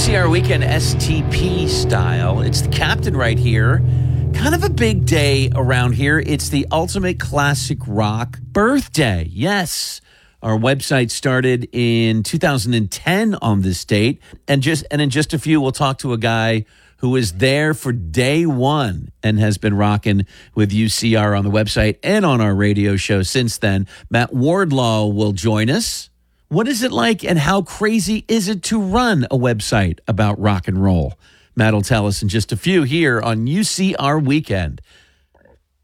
UCR Weekend STP style. It's the captain right here. Kind of a big day around here. It's the Ultimate Classic Rock birthday. Yes. Our website started in 2010 on this date. And in just a few, we'll talk to a guy who was there for day one and has been rocking with UCR on the website and on our radio show since then. Matt Wardlaw will join us. What is it like and how crazy is it to run a website about rock and roll? Matt will tell us in just a few here on UCR Weekend